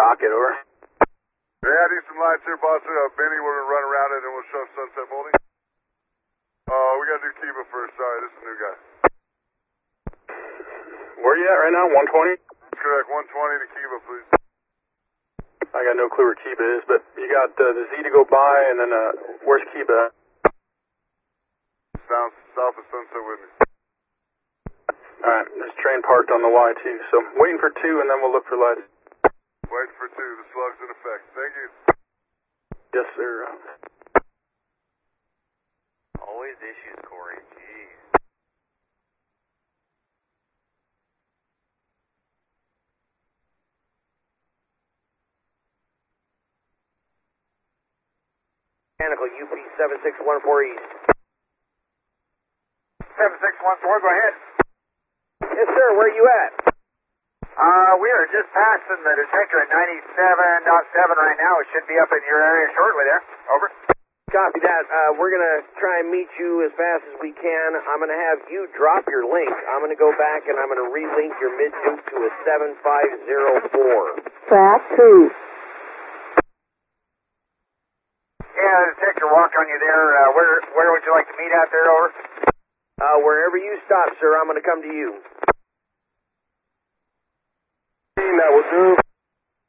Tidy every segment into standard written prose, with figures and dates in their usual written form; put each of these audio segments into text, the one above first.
rocket, over. Yeah, decent lights here, boss. Benny, we're going to run around it and we'll show Sunset Molding. We got to do Kiva first. Sorry, this is a new guy. Where are you at right now, 120? Correct, 120 to Kiva, please. I got no clue where Kiva is, but you got the Z to go by, and then where's Kiva? South of Sunset with me. Alright, there's a train parked on the Y2, so waiting for 2 and then we'll look for lights. Waiting for 2, the slug's in effect. Thank you. Yes, sir. Always issues, Corey. Jeez. Mechanical UP 7614 East. 7614, go ahead. Yes, sir. Where are you at? We are just passing the detector at 97.7 right now. It should be up in your area shortly there. Over. Copy that. We're going to try and meet you as fast as we can. I'm going to have you drop your link. I'm going to go back and I'm going to relink your mid-duke to a 7504. Track 2. Yeah, the detector walked on you there. Where would you like to meet out there, over? Wherever you stop, sir, I'm going to come to you. That will do.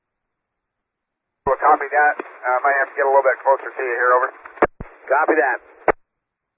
We'll copy that. Might have to get a little bit closer to you here, over. Copy that.